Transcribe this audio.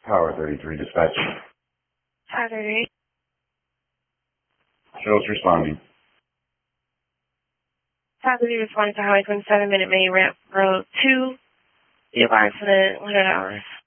Power 33 dispatch. Power 33. Show's responding. Power 33 responding to Highway 27, Minute Maid, Ramp Road 2. Be advised for the $100.